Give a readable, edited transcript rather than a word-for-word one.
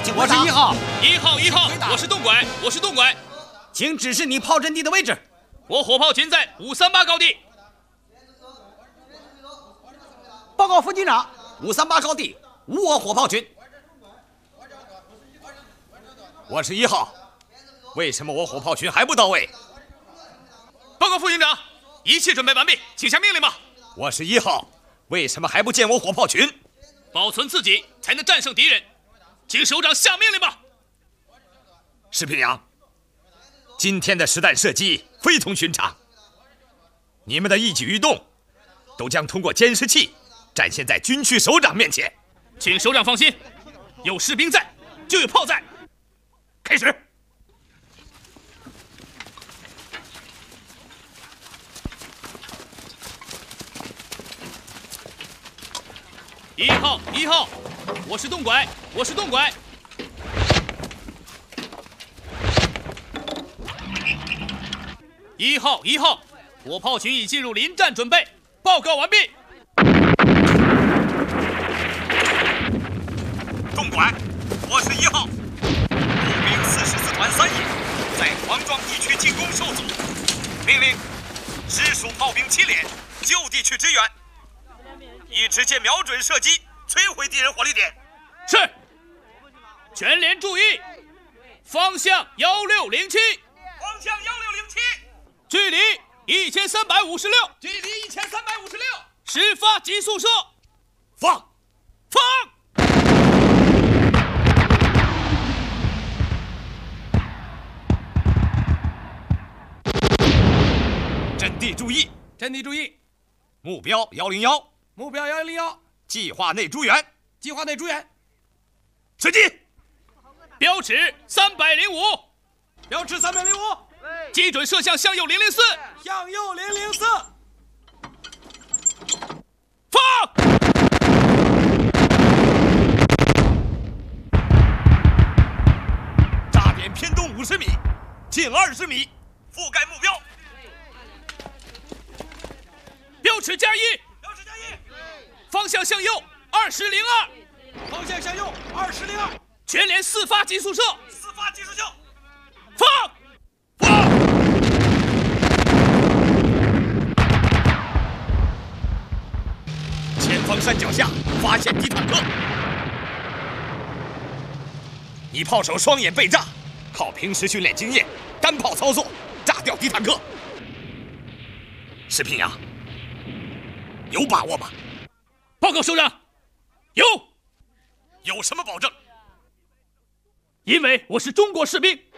请回答。 我是1号。 1号，我是洞拐，我是洞拐。 请指示你炮阵地的位置。 我火炮群在538高地。 报告副军长 ，538高地无我火炮群。我是1号，为什么我火炮群还不到位？ 报告副营长，一切准备完毕，请下命令吧。 我是1号，为什么还不见我火炮群？ 保存自己才能战胜敌人，请首长下命令吧。 石平阳，今天的实弹射击非同寻常，你们的一举一动都将通过监视器展现在军区首长面前。 请首长放心，有士兵在，就有炮在。开始。1号，我是洞拐，我是洞拐。1号，火炮群已进入临战准备，报告完毕。 洞拐，我是1号，步兵44团3营在黄庄地区进攻受阻，命令直属炮兵7连就地去支援，以直接瞄准射击，摧毁敌人火力点。 是。全连注意，方向1607， 方向1607， 距离1356， 距离1356， 实发急速射， 放。阵地注意， 阵地注意， 目标101， 目标101， 计划内诸援， 计划内诸援， 射击。 标尺305， 标尺305， 基准射向向右004， 向右004， 放。 炸点偏东50米，近20米，覆盖目标。 标尺加1， 标尺加1， 方向向右2002， 方向向右2002， 全连4发急速射， 放。前方山脚下发现敌坦克，你炮手双眼被炸，靠平时训练经验，单炮操作炸掉敌坦克。石平阳，有把握吗？ 报告首长，有什么保证？ 因为我是中国士兵，